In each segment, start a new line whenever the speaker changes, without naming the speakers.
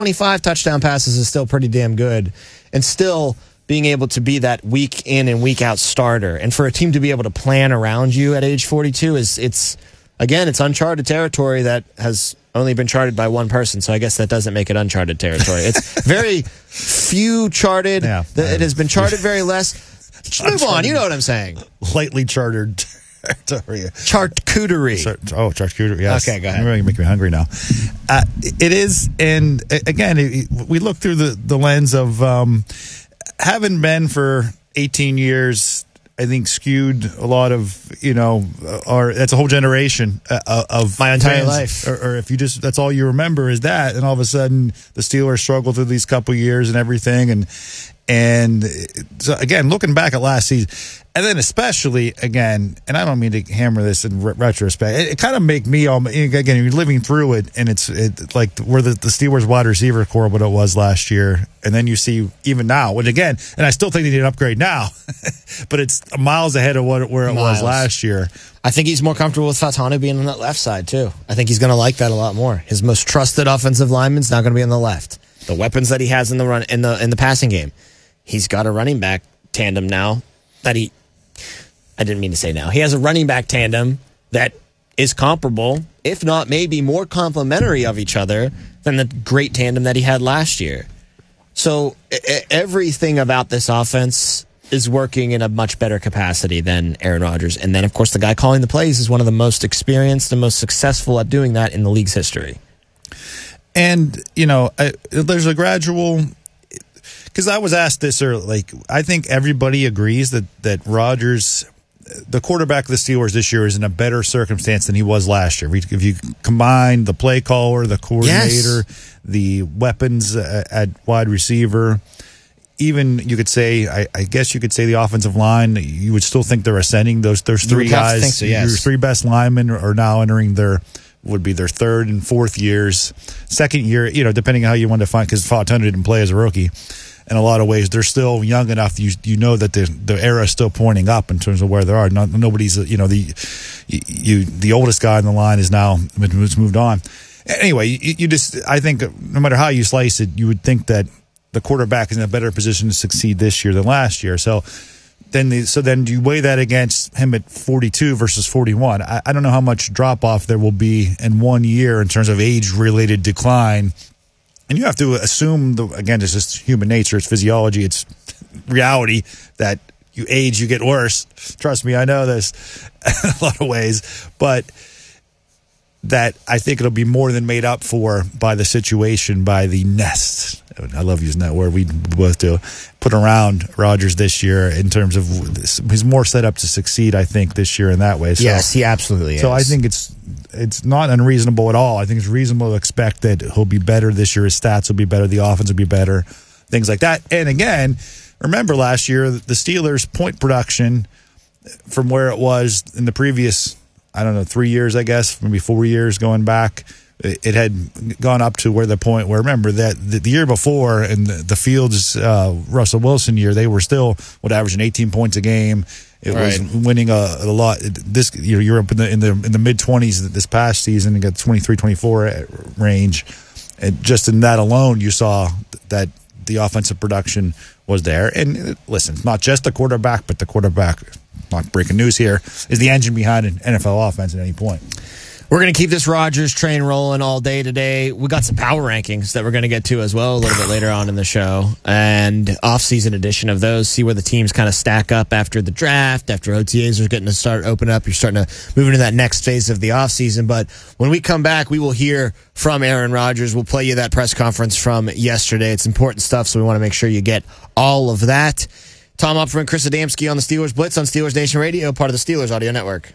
25 touchdown passes is still pretty damn good, and still being able to be that week in and week out starter. And for a team to be able to plan around you at age 42 it's uncharted territory that has only been charted by one person, so I guess that doesn't make it uncharted territory. It's very few charted. Yeah, it has been charted very less. Move on, you know what I'm saying.
Lightly chartered territory.
Charcuterie.
Charcuterie, yes.
Okay, go ahead.
You're making me hungry now. It is, and again, we look through the lens of having been for 18 years, I think skewed a lot of, that's a whole generation of
my entire
fans,
life.
Or if you just, that's all you remember is that, and all of a sudden the Steelers struggled through these couple years and everything, and so again, looking back at last season, and then especially again, and I don't mean to hammer this in retrospect, it kind of make me again, you're living through it, and it's like where the Steelers wide receiver core what it was last year, and then you see even now, which again, and I still think they need an upgrade now, but it's miles ahead of where it was last year.
I think he's more comfortable with Fautanu being on that left side too. I think he's going to like that a lot more. His most trusted offensive lineman's not going to be on the left. The weapons that he has in the run in the passing game. He's got a running back tandem now that I didn't mean to say now. He has a running back tandem that is comparable, if not maybe more complementary of each other than the great tandem that he had last year. So everything about this offense is working in a much better capacity than Aaron Rodgers. And then, of course, the guy calling the plays is one of the most experienced and most successful at doing that in the league's history.
And, there's a gradual... Because I was asked this earlier, I think everybody agrees that Rodgers, the quarterback of the Steelers this year, is in a better circumstance than he was last year. If you combine the play caller, the coordinator, the weapons at wide receiver, even you could say, I guess you could say the offensive line, you would still think they're ascending. Those three guys,
think so, yes.
Your three best linemen are now entering their third and fourth years. Second year, depending on how you want to find, because Fautanu didn't play as a rookie. In a lot of ways, they're still young enough. You know that the era is still pointing up in terms of where they are. Nobody's the oldest guy in the line is now moved on. Anyway, you just, I think no matter how you slice it, you would think that the quarterback is in a better position to succeed this year than last year. So then you weigh that against him at 42 versus 41. I don't know how much drop off there will be in 1 year in terms of age related decline. And you have to assume, again, it's just human nature, it's physiology, it's reality that you age, you get worse. Trust me, I know this in a lot of ways. But that I think it'll be more than made up for by the situation, by the nest. I love using that word. We both do. Put around Rodgers this year in terms of he's more set up to succeed, I think, this year in that way. So,
yes, he absolutely is.
So I think it's not unreasonable at all. I think it's reasonable to expect that he'll be better this year. His stats will be better. The offense will be better. Things like that. And again, remember last year, the Steelers' point production from where it was in the previous, 3 years, I guess, maybe 4 years going back, it had gone up to where the point where, remember, that the year before in the Fields, Russell Wilson year, they were still averaging 18 points a game. It was winning a lot. This you're up in the mid-20s this past season and got 23-24 range. And just in that alone, you saw that the offensive production was there. And listen, it's not just the quarterback, but the quarterback, not breaking news here, is the engine behind an NFL offense at any point.
We're going to keep this Rodgers train rolling all day today. We got some power rankings that we're going to get to as well a little bit later on in the show, and off-season edition of those. See where the teams kind of stack up after the draft, after OTAs are getting to start opening up. You're starting to move into that next phase of the off-season. But when we come back, we will hear from Aaron Rodgers. We'll play you that press conference from yesterday. It's important stuff, so we want to make sure you get all of that. Tom Opferman and Chris Adamski on the Steelers Blitz on Steelers Nation Radio, part of the Steelers Audio Network.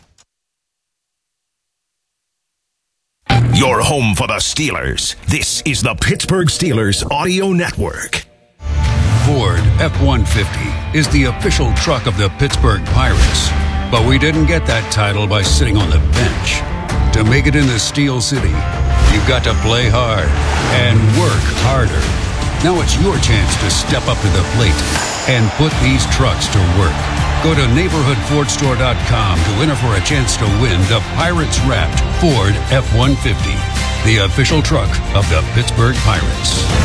Your home for the Steelers. This is the Pittsburgh Steelers Audio Network.
Ford F-150 is the official truck of the Pittsburgh Pirates. But we didn't get that title by sitting on the bench. To make it in the Steel City, you've got to play hard and work harder. Now it's your chance to step up to the plate and put these trucks to work. Go to neighborhoodfordstore.com to enter for a chance to win the Pirates Wrapped Ford F-150. the official truck of the Pittsburgh Pirates.